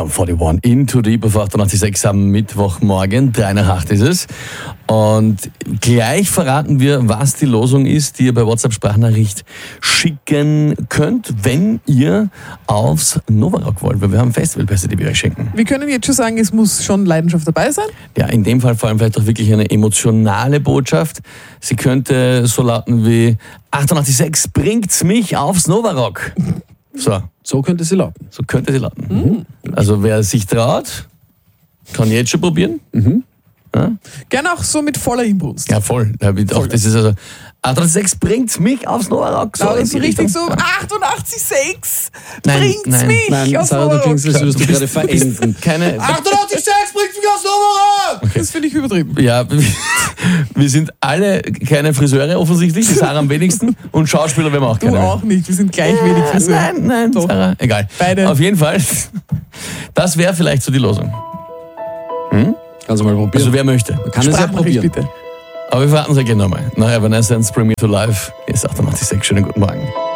Sum 41 Into Deep auf 88.6 am Mittwochmorgen. 3:08 ist es. Und gleich verraten wir, was die Losung ist, die ihr bei WhatsApp-Sprachnachricht schicken könnt, wenn ihr aufs Novarock wollt. Weil wir haben Festivalpässe, die wir euch schenken. Wir können jetzt schon sagen, es muss schon Leidenschaft dabei sein. Ja, in dem Fall vor allem vielleicht auch wirklich eine emotionale Botschaft. Sie könnte so lauten wie 88.6 bringt's mich aufs Novarock. So könnte sie lauten. So könnte sie lauten. Also wer sich traut, kann jetzt schon probieren. Ja? Gerne auch so mit voller Inbrunst. Ja, voll. Auch das ist also 88.6 bringt's mich aufs Novarock. So, so richtig so 88.6 bringt's nein. mich Nein, aufs Sarah, du Novarock. klingst, als würdest du gerade verenden. Keine. 88,6 bringt mich aufs Novarock! Das finde ich übertrieben. Ja, wir sind alle keine Friseure offensichtlich, die Sarah am wenigsten, und Schauspieler werden wir auch keine. Du auch nicht, wir sind gleich wenig Friseur. Nein, Doch. Sarah, egal. Beide. Auf jeden Fall, das wäre vielleicht so die Losung. Kannst du mal probieren. Also wer möchte. Man kann es ja Sprachnachricht probieren. bitte. Aber wir verraten es ja gerne nochmal. Nach Evanescence, Bring Me to Life. Hier ist 88.6. Schönen guten Morgen.